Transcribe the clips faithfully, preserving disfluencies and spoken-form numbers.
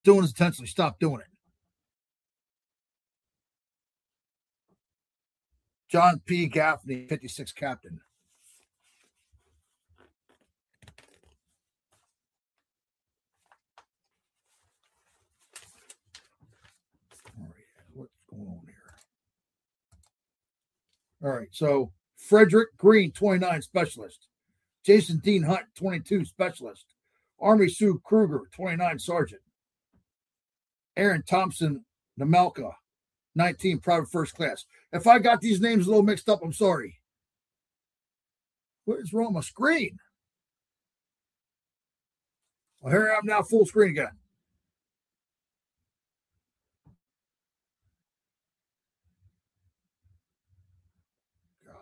doing this intentionally, stop doing it. John P. Gaffney, fifty-six captain. All right, what's going on here? All right, so Frederick Green, twenty-nine, specialist. Jason Dean Hunt, twenty-two, specialist. Army Sue Kruger, twenty-nine, sergeant. Aaron Thompson Namelka, nineteen, private first class. If I got these names a little mixed up, I'm sorry. What is wrong with my screen? Well, here I am now, full screen again. God.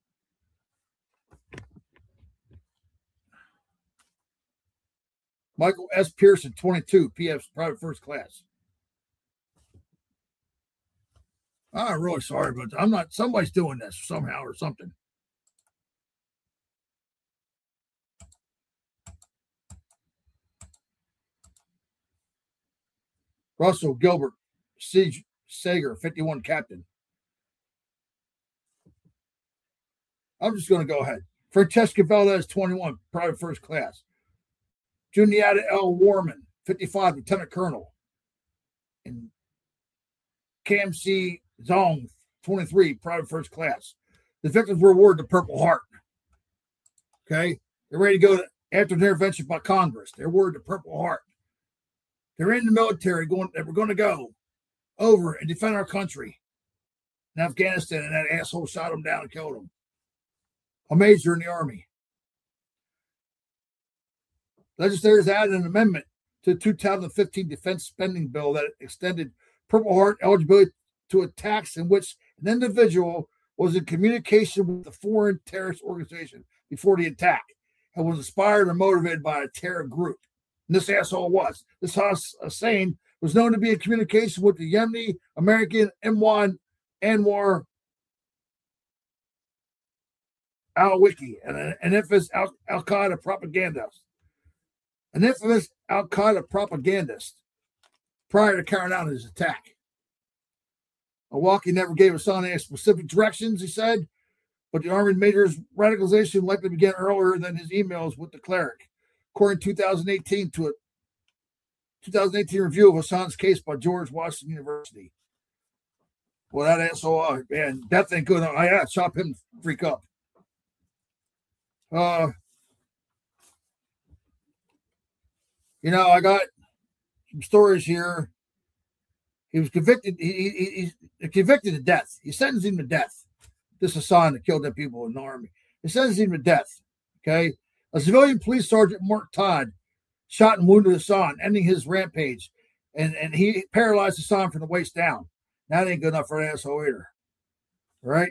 Michael S. Pearson, twenty-two, P F private first class. I'm really sorry, but I'm not, somebody's doing this somehow or something. Russell Gilbert, Siege Sager, fifty-one, captain. I'm just going to go ahead. Francesca Valdez, twenty-one, private first class. Juniata L. Warman, fifty-five, lieutenant colonel. And Cam C. Zong, twenty-three, private first class. The victims were awarded the Purple Heart. Okay? They're ready to go to, after an intervention by Congress. They're awarded the Purple Heart. They're in the military going, they were going to go over and defend our country in Afghanistan, and that asshole shot them down and killed them. A major in the Army. Legislators added an amendment to the two thousand fifteen defense spending bill that extended Purple Heart eligibility to attacks in which an individual was in communication with a foreign terrorist organization before the attack and was inspired or motivated by a terror group. And this asshole was. This Hussein was known to be in communication with the Yemeni American M one Anwar al-Wiki, and an, an infamous Al, Al-Qaeda propagandist. An infamous Al-Qaeda propagandist prior to carrying out his attack. Al-Wiki never gave Hassan any specific directions, he said, but the Army Major's radicalization likely began earlier than his emails with the cleric. According to twenty eighteen to a twenty eighteen review of Hassan's case by George Washington University. Well, that asshole, oh, man, that thing good. I had to chop him freak up. Uh, you know, I got some stories here. He was convicted. He, he, he's convicted to death. He sentenced him to death. This Hassan that killed the people in the Army. He sentenced him to death. Okay. A civilian police sergeant, Mark Todd, shot and wounded Hassan, ending his rampage. And, and he paralyzed Hassan from the waist down. That ain't good enough for an asshole either. All right.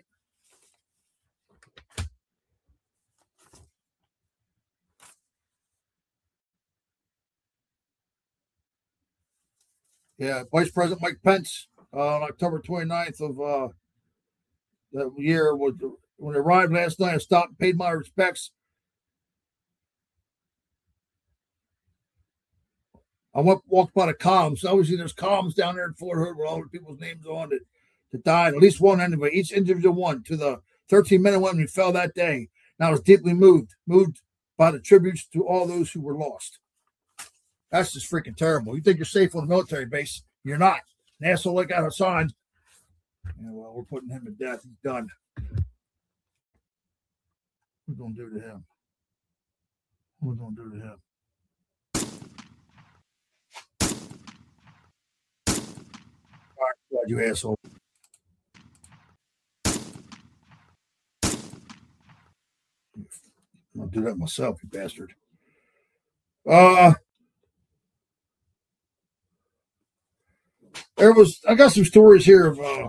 Yeah, Vice President Mike Pence uh, on October twenty-ninth of uh, the year was when he arrived last night. I stopped and paid my respects. I went walked by the columns. Obviously, there's columns down there in Fort Hood with all the people's names on it that died. At least one anyway, each individual one to the thirteen men and women who fell that day. And I was deeply moved, moved by the tributes to all those who were lost. That's just freaking terrible. You think you're safe on a military base? You're not. An asshole like that Hassan. Yeah, well, we're putting him to death. He's done. What are we going to do to him? What are we going to do to him? All right, God, you asshole. I'll do that myself, you bastard. Uh, there was, I got some stories here of, uh,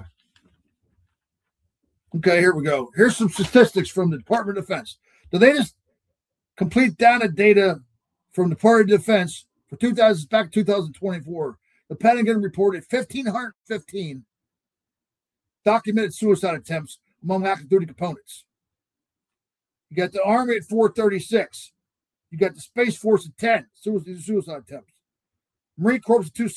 okay, here we go. Here's some statistics from the Department of Defense. The latest complete data data from the Department of Defense for two thousand, back to two thousand twenty-four. The Pentagon reported one thousand five hundred fifteen documented suicide attempts among active duty components. You got the Army at four thirty-six. You got the Space Force at ten suicide attempts. Marine Corps, two